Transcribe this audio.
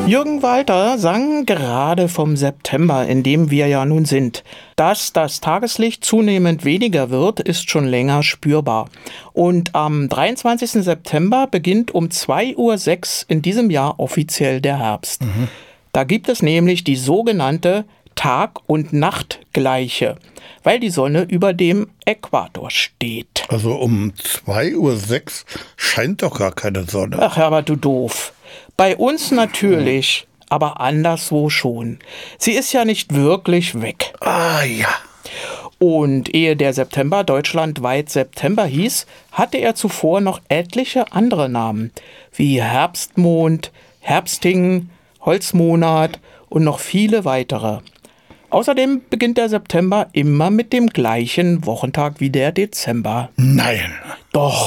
Jürgen Walter sang gerade vom September, in dem wir ja nun sind. Dass das Tageslicht zunehmend weniger wird, ist schon länger spürbar. Und am 23. September beginnt um 2:06 Uhr in diesem Jahr offiziell der Herbst. Da gibt es nämlich die sogenannte Tag- und Nachtgleiche, weil die Sonne über dem Äquator steht. Also um 2:06 Uhr scheint doch gar keine Sonne. Ach, Herbert, du doof. Bei uns natürlich, aber anderswo schon. Sie ist ja nicht wirklich weg. Ah ja. Und ehe der September deutschlandweit September hieß, hatte er zuvor noch etliche andere Namen, wie Herbstmond, Herbsting, Holzmonat und noch viele weitere. Außerdem beginnt der September immer mit dem gleichen Wochentag wie der Dezember. Nein. Doch.